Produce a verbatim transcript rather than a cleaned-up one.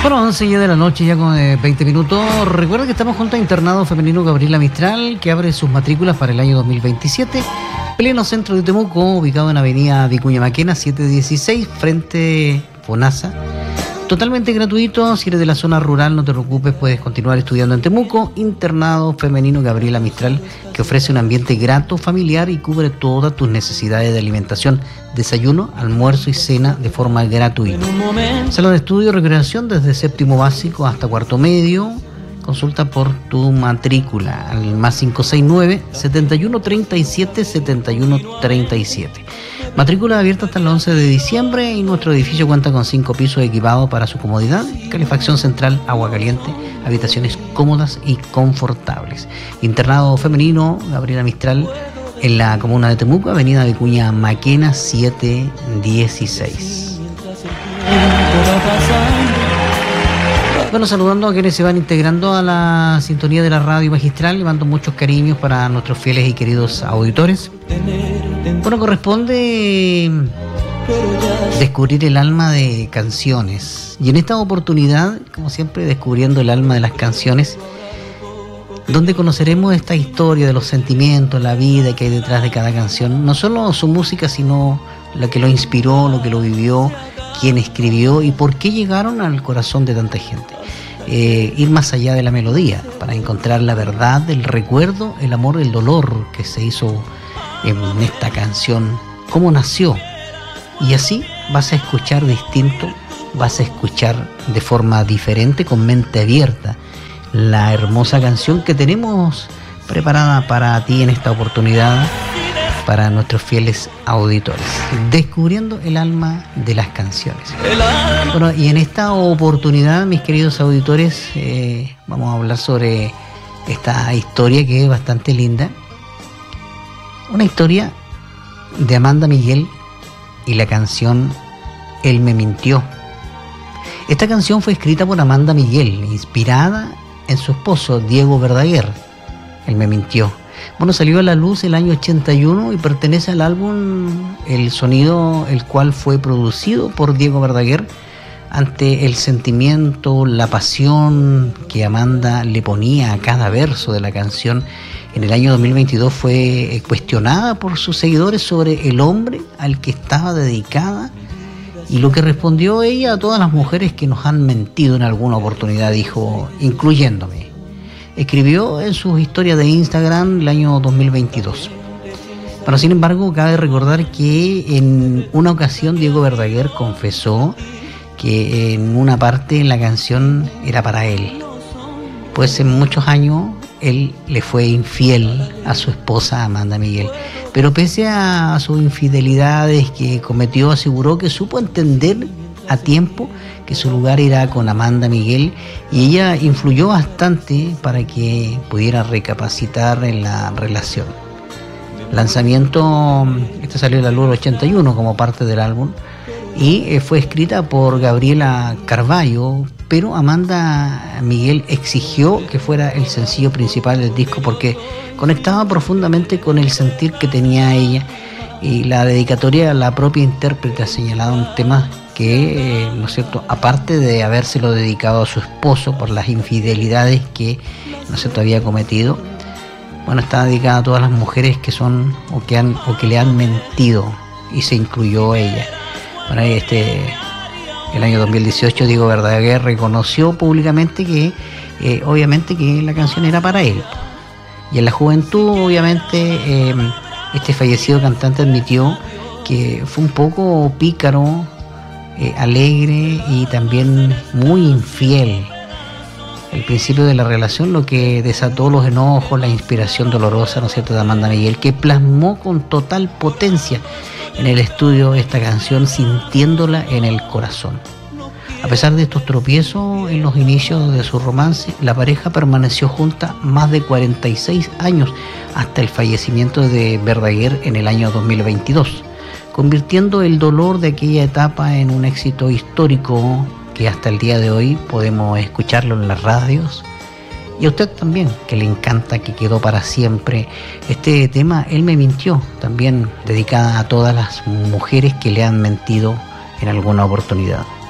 Bueno, once ya de la noche, ya con eh, veinte minutos. Recuerda que estamos junto a Internado Femenino Gabriela Mistral, que abre sus matrículas para el año dos mil veintisiete. Pleno centro de Temuco, ubicado en avenida Vicuña Maquena, setecientos dieciséis, frente FONASA. Totalmente gratuito. Si eres de la zona rural, no te preocupes, puedes continuar estudiando en Temuco. Internado Femenino Gabriela Mistral, que ofrece un ambiente grato, familiar y cubre todas tus necesidades de alimentación, desayuno, almuerzo y cena de forma gratuita. Sala de estudio y recreación desde séptimo básico hasta cuarto medio. Consulta por tu matrícula al más cinco seis nueve, setenta y uno treinta y siete, setenta y uno treinta y siete. Matrícula abierta hasta el once de diciembre y nuestro edificio cuenta con cinco pisos equipados para su comodidad, calefacción central, agua caliente, habitaciones cómodas y confortables. Internado Femenino Gabriela Mistral en la comuna de Temuco, avenida Vicuña Maquena, setecientos dieciséis. Bueno, saludando a quienes se van integrando a la sintonía de la radio magistral, le mando muchos cariños para nuestros fieles y queridos auditores. Bueno, corresponde descubrir el alma de canciones. Y en esta oportunidad, como siempre, descubriendo el alma de las canciones, donde conoceremos esta historia de los sentimientos, la vida que hay detrás de cada canción. No solo su música, sino lo que lo inspiró, lo que lo vivió, quién escribió y por qué llegaron al corazón de tanta gente. Eh, ir más allá de la melodía para encontrar la verdad del recuerdo, el amor, el dolor que se hizo en esta canción, cómo nació. Y así vas a escuchar distinto, vas a escuchar de forma diferente, con mente abierta, la hermosa canción que tenemos preparada para ti en esta oportunidad, para nuestros fieles auditores, descubriendo el alma de las canciones. Bueno, y en esta oportunidad, mis queridos auditores, eh, vamos a hablar sobre esta historia que es bastante linda. Una historia de Amanda Miguel y la canción Él me mintió. Esta canción fue escrita por Amanda Miguel, inspirada en su esposo Diego Verdaguer. Él me mintió. Bueno, salió a la luz el año ochenta y uno y pertenece al álbum El Sonido, el cual fue producido por Diego Verdaguer. Ante el sentimiento, la pasión que Amanda le ponía a cada verso de la canción, en el año dos mil veintidós fue cuestionada por sus seguidores sobre el hombre al que estaba dedicada y lo que respondió ella a todas las mujeres que nos han mentido en alguna oportunidad, dijo, incluyéndome. Escribió en sus historias de Instagram el año dos mil veintidós. Pero sin embargo, cabe recordar que en una ocasión Diego Verdaguer confesó que en una parte en la canción era para él. Pues en muchos años él le fue infiel a su esposa Amanda Miguel. Pero pese a sus infidelidades que cometió, aseguró que supo entender a tiempo que su lugar era con Amanda Miguel y ella influyó bastante para que pudiera recapacitar en la relación. Lanzamiento, este salió a la luz en el ochenta y uno como parte del álbum y eh, fue escrita por Gabriela Carballo, pero Amanda Miguel exigió que fuera el sencillo principal del disco porque conectaba profundamente con el sentir que tenía ella, y la dedicatoria a la propia intérprete ha señalado un tema que, eh, ¿no es cierto?, aparte de habérselo dedicado a su esposo por las infidelidades que, ¿no es cierto?, había cometido, bueno, está dedicada a todas las mujeres que son o que han o que le han mentido, y se incluyó ella. Bueno, este, el año dos mil dieciocho Diego Verdaguer reconoció públicamente que eh, obviamente que la canción era para él, y en la juventud obviamente eh, este fallecido cantante admitió que fue un poco pícaro, eh, alegre y también muy infiel. El principio de la relación, lo que desató los enojos, la inspiración dolorosa, ¿no es cierto?, de Amanda Miguel, que plasmó con total potencia en el estudio esta canción, sintiéndola en el corazón. A pesar de estos tropiezos en los inicios de su romance, la pareja permaneció junta más de cuarenta y seis años hasta el fallecimiento de Verdaguer en el año dos mil veintidós, convirtiendo el dolor de aquella etapa en un éxito histórico que hasta el día de hoy podemos escucharlo en las radios. Y a usted también, que le encanta, que quedó para siempre este tema, Él me mintió, también dedicada a todas las mujeres que le han mentido en alguna oportunidad.